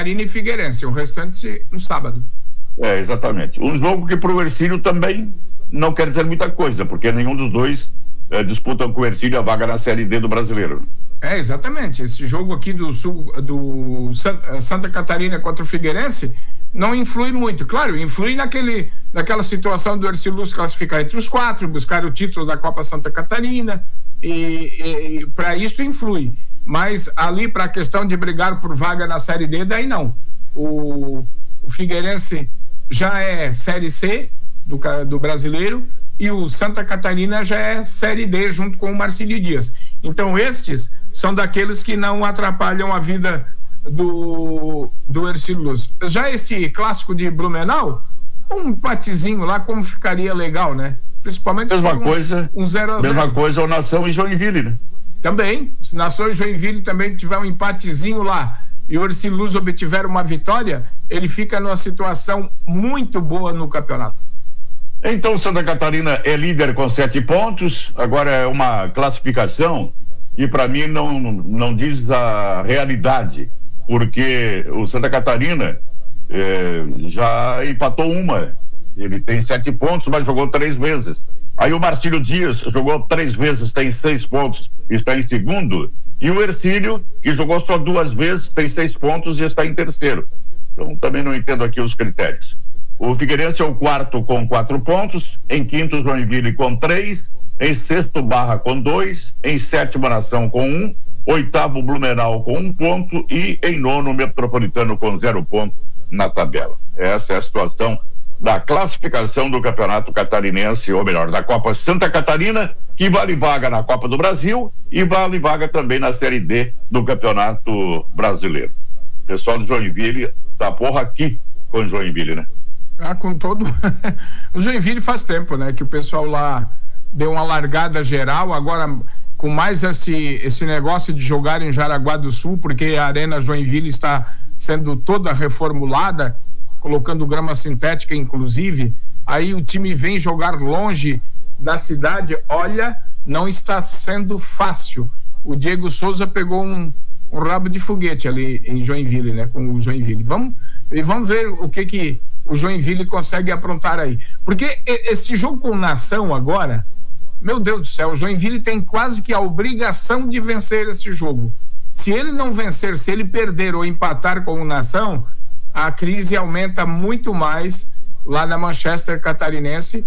Catarina e Figueirense, o restante no sábado. Exatamente. Um jogo que para o Hercílio também não quer dizer muita coisa, porque nenhum dos dois disputam com o Hercílio a vaga na Série D do Brasileiro. Exatamente. Esse jogo aqui do Sul, do Santa Catarina contra o Figueirense, não influi muito. Claro, influi naquela situação do Hercílio Luz classificar entre os 4, buscar o título da Copa Santa Catarina, e para isso influi. Mas ali, para a questão de brigar por vaga na Série D, daí não. O Figueirense já é Série C do Brasileiro, e o Santa Catarina já é Série D junto com o Marcílio Dias. Então estes são daqueles que não atrapalham a vida do Hercílio Luz. Já esse clássico de Blumenau, um empatezinho lá, como ficaria legal, né? Principalmente se for um 0-0. Mesma coisa o Nação e Joinville, né? Também, se Nação e Joinville também tiver um empatezinho lá e o Hercílio Luz obtiver uma vitória, ele fica numa situação muito boa no campeonato. Então Santa Catarina é líder com 7 pontos, agora é uma classificação que para mim não diz a realidade, porque o Santa Catarina já empatou uma, ele tem 7 pontos, mas jogou 3 vezes. Aí o Marcílio Dias jogou 3 vezes, tem 6 pontos, está em segundo, e o Hercílio, que jogou só 2 vezes, tem 6 pontos e está em terceiro. Então também não entendo aqui os critérios. O Figueirense é o 4º com 4 pontos, em 5º Joinville com 3, em 6º Barra com 2, em 7º Nação com 1, 8º Blumenau com 1 ponto e em 9º Metropolitano com 0 ponto na tabela. Essa é a situação da classificação do Campeonato Catarinense, ou melhor, da Copa Santa Catarina, que vale vaga na Copa do Brasil e vale vaga também na Série D do Campeonato Brasileiro. O pessoal de Joinville tá porra aqui com Joinville, né? Com todo o Joinville faz tempo, né, que o pessoal lá deu uma largada geral, agora com mais esse negócio de jogar em Jaraguá do Sul, porque a Arena Joinville está sendo toda reformulada, colocando grama sintética inclusive, aí o time vem jogar longe da cidade, olha, não está sendo fácil. O Diego Souza pegou um rabo de foguete ali em Joinville, né, com o Joinville. Vamos ver o que o Joinville consegue aprontar aí. Porque esse jogo com Nação agora, meu Deus do céu, o Joinville tem quase que a obrigação de vencer esse jogo. Se ele não vencer, se ele perder ou empatar com o Nação, a crise aumenta muito mais lá na Manchester Catarinense,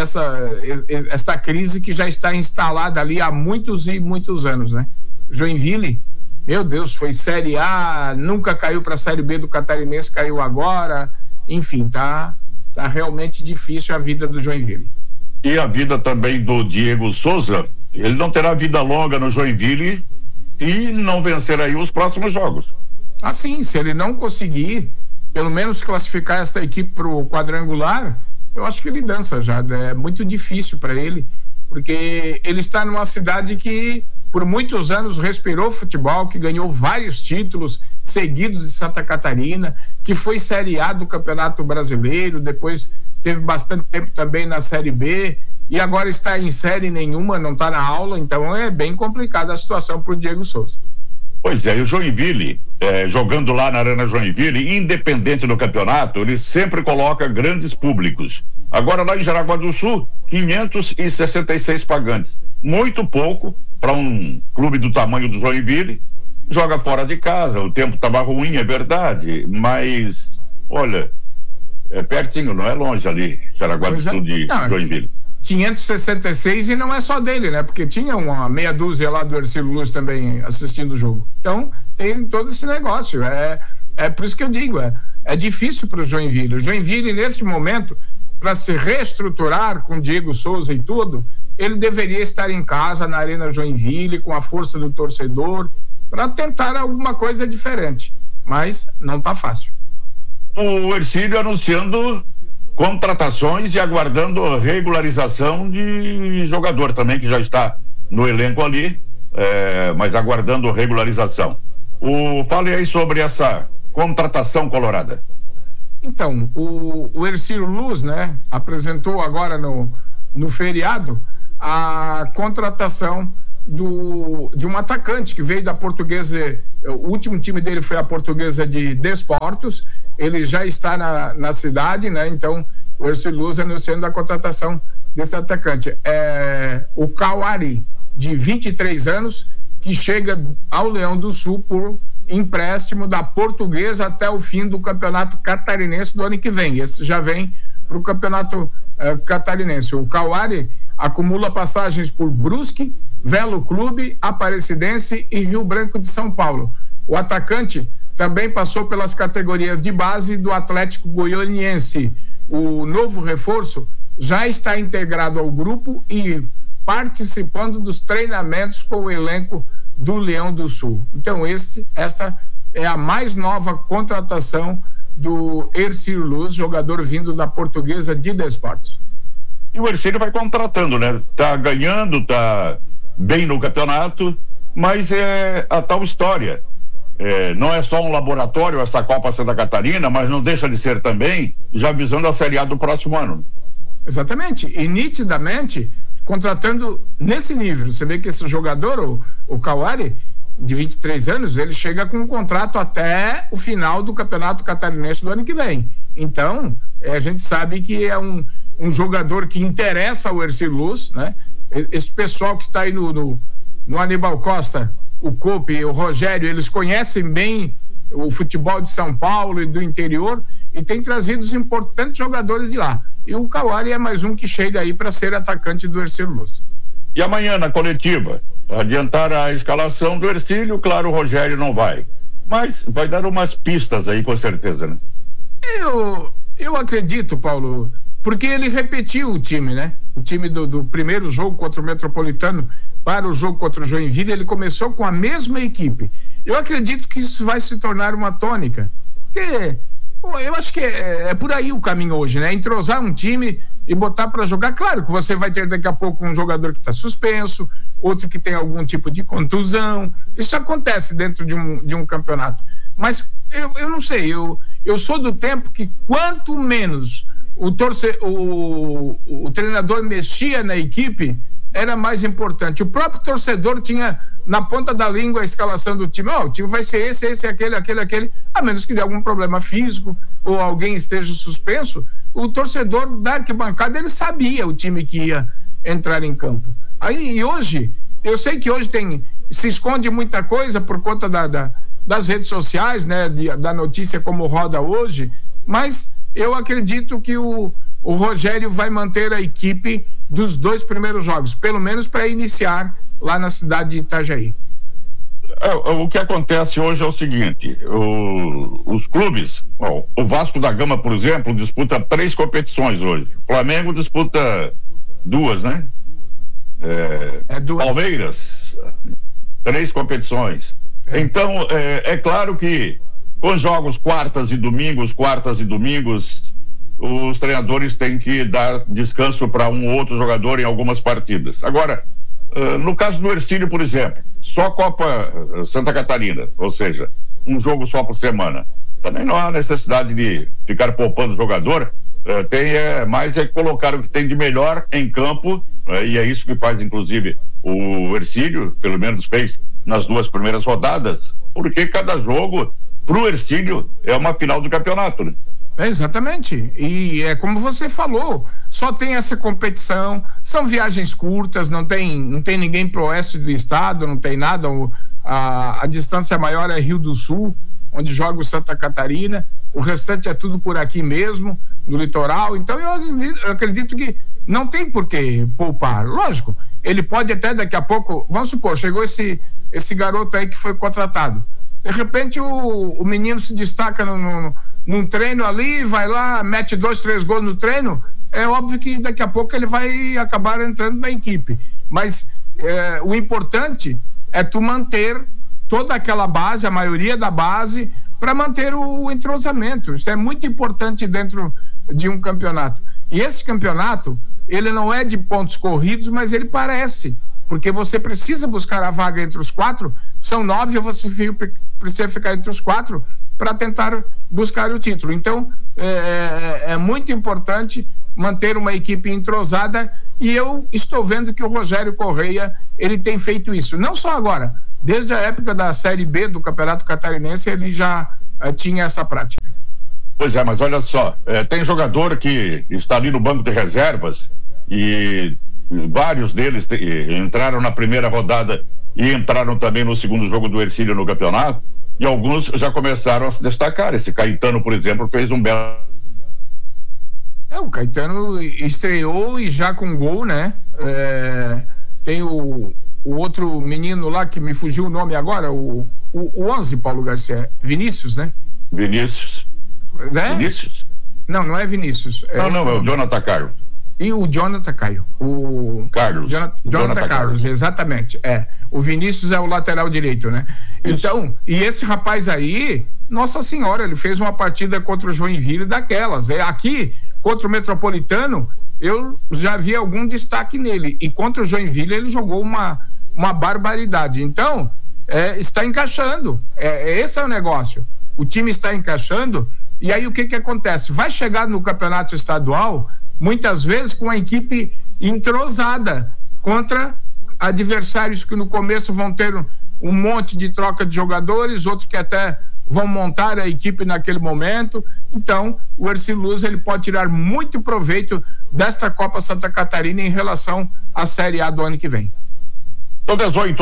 essa crise que já está instalada ali há muitos e muitos anos, né? Joinville, meu Deus, foi Série A, nunca caiu para a Série B do Catarinense, caiu agora. Enfim, tá realmente difícil a vida do Joinville. E a vida também do Diego Souza, ele não terá vida longa no Joinville e não vencer aí os próximos jogos. Sim, se ele não conseguir, pelo menos classificar esta equipe para o quadrangular, eu acho que ele dança já. É muito difícil para ele, porque ele está numa cidade que por muitos anos respirou futebol, que ganhou vários títulos seguidos de Santa Catarina, que foi Série A do Campeonato Brasileiro, depois teve bastante tempo também na Série B, e agora está em série nenhuma, não está na aula, então é bem complicada a situação para o Diego Souza. Pois é, e o Joinville, jogando lá na Arena Joinville, independente do campeonato, ele sempre coloca grandes públicos. Agora lá em Jaraguá do Sul, 566 pagantes. Muito pouco para um clube do tamanho do Joinville. Joga fora de casa, o tempo estava ruim, é verdade, mas olha, é pertinho, não é longe ali, Jaraguá do Sul de Joinville. 566 e não é só dele, né? Porque tinha uma meia dúzia lá do Hercílio Luz também assistindo o jogo. Então tem todo esse negócio. É por isso que eu digo, é difícil para o Joinville. O Joinville, neste momento, para se reestruturar com Diego Souza e tudo, ele deveria estar em casa, na Arena Joinville, com a força do torcedor, para tentar alguma coisa diferente. Mas não está fácil. O Hercílio anunciando contratações e aguardando regularização de jogador também, que já está no elenco ali, mas aguardando regularização. Fale aí sobre essa contratação colorada. Então, o Hercílio Luz, né, apresentou agora no feriado a contratação de um atacante que veio da Portuguesa. O último time dele foi a Portuguesa de Desportos. Ele já está na cidade, né? Então o Hercílio Luz anunciando a contratação desse atacante. O Cauari, de 23 anos, que chega ao Leão do Sul por empréstimo da Portuguesa até o fim do Campeonato Catarinense do ano que vem. Esse já vem para o Campeonato Catarinense. O Cauari acumula passagens por Brusque, Velo Clube, Aparecidense e Rio Branco de São Paulo. O atacante também passou pelas categorias de base do Atlético Goianiense. O novo reforço já está integrado ao grupo e participando dos treinamentos com o elenco do Leão do Sul. Então esta é a mais nova contratação do Hercílio Luz, jogador vindo da Portuguesa de Desportos. E o Hercílio vai contratando, né? Tá ganhando, tá bem no campeonato, mas é a tal história. Não é só um laboratório essa Copa Santa Catarina, mas não deixa de ser também, já visando a Série A do próximo ano. Exatamente, e nitidamente contratando nesse nível. Você vê que esse jogador, o Cauari, de 23 anos, ele chega com um contrato até o final do Campeonato Catarinense do ano que vem. Então, a gente sabe que é um jogador que interessa ao Hercílio Luz, né? Esse pessoal que está aí no Aníbal Costa, o Coupe e o Rogério, eles conhecem bem o futebol de São Paulo e do interior e tem trazido os importantes jogadores de lá. E o Cauari é mais um que chega aí para ser atacante do Hercílio Luz. E amanhã na coletiva, adiantar a escalação do Hercílio, claro, o Rogério não vai, mas vai dar umas pistas aí com certeza, né? Eu acredito, Paulo, porque ele repetiu o time, né? O time do primeiro jogo contra o Metropolitano para o jogo contra o Joinville, ele começou com a mesma equipe. Eu acredito que isso vai se tornar uma tônica, porque eu acho que é por aí o caminho hoje, né? Entrosar um time e botar para jogar. Claro que você vai ter daqui a pouco um jogador que está suspenso, outro que tem algum tipo de contusão. Isso acontece dentro de um campeonato. Mas eu não sei, eu sou do tempo que quanto menos o treinador mexia na equipe, era mais importante. O próprio torcedor tinha na ponta da língua a escalação do time. O time vai ser esse, aquele, a menos que dê algum problema físico ou alguém esteja suspenso. O torcedor da arquibancada, ele sabia o time que ia entrar em campo. E hoje, eu sei que hoje se esconde muita coisa por conta das redes sociais, né, da notícia como roda hoje, mas eu acredito que o Rogério vai manter a equipe dos 2 primeiros jogos, pelo menos para iniciar lá na cidade de Itajaí. O que acontece hoje é o seguinte: os clubes, o Vasco da Gama, por exemplo, disputa 3 competições hoje. O Flamengo disputa 2, né? 2. Palmeiras, 3 competições. Então, é claro que com jogos quartas e domingos, os treinadores têm que dar descanso para um ou outro jogador em algumas partidas. Agora, no caso do Hercílio, por exemplo, só Copa Santa Catarina, ou seja, um jogo só por semana. Também não há necessidade de ficar poupando o jogador, tem mais colocar o que tem de melhor em campo, e é isso que faz, inclusive, o Hercílio, pelo menos fez nas 2 primeiras rodadas, porque cada jogo, pro Hercílio, é uma final do campeonato, né? Exatamente, e é como você falou, só tem essa competição, são viagens curtas, não tem ninguém pro oeste do estado, não tem nada, a distância maior é Rio do Sul, onde joga o Santa Catarina, o restante é tudo por aqui mesmo, no litoral. Então eu acredito que não tem por que poupar. Lógico, ele pode até daqui a pouco, vamos supor, chegou esse garoto aí que foi contratado, de repente o menino se destaca num treino ali, vai lá, mete 2, 3 gols no treino, é óbvio que daqui a pouco ele vai acabar entrando na equipe, mas o importante é tu manter toda aquela base, a maioria da base, para manter o entrosamento. Isso é muito importante dentro de um campeonato, e esse campeonato, ele não é de pontos corridos, mas ele parece, porque você precisa buscar a vaga entre os 4, são 9, você precisa ficar entre os 4, para tentar buscar o título. Então, é muito importante manter uma equipe entrosada, e eu estou vendo que o Rogério Correia, ele tem feito isso, não só agora, desde a época da Série B do Campeonato Catarinense, ele já tinha essa prática. Pois é, mas olha só, tem jogador que está ali no banco de reservas e vários deles entraram na primeira rodada e entraram também no segundo jogo do Hercílio no campeonato, e alguns já começaram a se destacar. Esse Caetano, por exemplo, fez um belo... O Caetano estreou e já com gol, né? Tem o outro menino lá que me fugiu o nome agora, o 11, Paulo Garcia, Vinícius, né? Vinícius? Vinícius? Não é Vinícius. É o Jonathan Carlos. E o Jonathan Caio. Carlos. Jonathan Carlos, exatamente. O Vinícius é o lateral direito, né? Isso. Então, e esse rapaz aí, nossa senhora, ele fez uma partida contra o Joinville daquelas. Aqui, contra o Metropolitano, eu já vi algum destaque nele. E contra o Joinville, ele jogou uma barbaridade. Então, está encaixando. Esse é o negócio. O time está encaixando, e aí o que acontece? Vai chegar no campeonato estadual, muitas vezes com a equipe entrosada contra adversários que no começo vão ter um monte de troca de jogadores, outros que até vão montar a equipe naquele momento. Então, o Hercílio Luz, ele pode tirar muito proveito desta Copa Santa Catarina em relação à Série A do ano que vem. São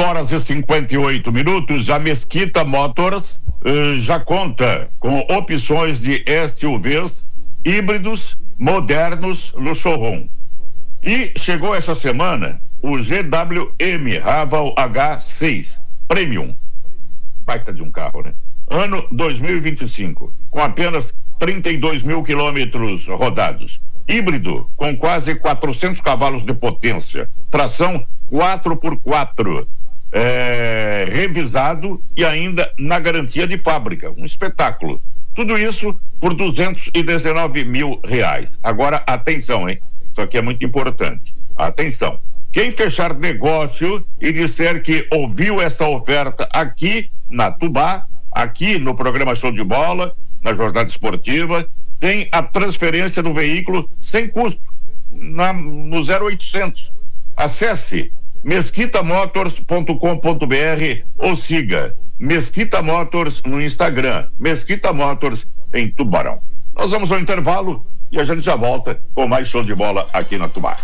18h58. A Mesquita Motors já conta com opções de SUVs híbridos modernos no showroom. E chegou essa semana o GWM Raval H6 Premium. Baita de um carro, né? Ano 2025, com apenas 32 mil quilômetros rodados. Híbrido, com quase 400 cavalos de potência. Tração 4x4. Revisado e ainda na garantia de fábrica. Um espetáculo. Tudo isso por R$219 mil. Agora, atenção, hein? Isso aqui é muito importante. Atenção. Quem fechar negócio e disser que ouviu essa oferta aqui na Tubá, aqui no programa Show de Bola, na Jornada Esportiva, tem a transferência do veículo sem custo, no 0800. Acesse mesquitamotors.com.br ou siga Mesquita Motors no Instagram, Mesquita Motors em Tubarão. Nós vamos ao intervalo e a gente já volta com mais Show de Bola aqui na Tubá.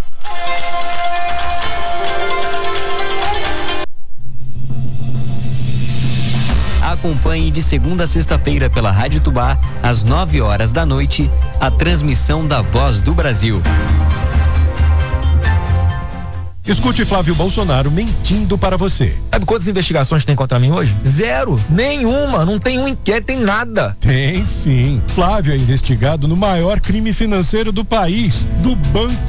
Acompanhe de segunda a sexta-feira pela Rádio Tubá, às 9 horas da noite, a transmissão da Voz do Brasil. Escute Flávio Bolsonaro mentindo para você. Sabe quantas investigações tem contra mim hoje? 0, nenhuma, não tem um inquérito, tem nada. Tem sim. Flávio é investigado no maior crime financeiro do país, do Banco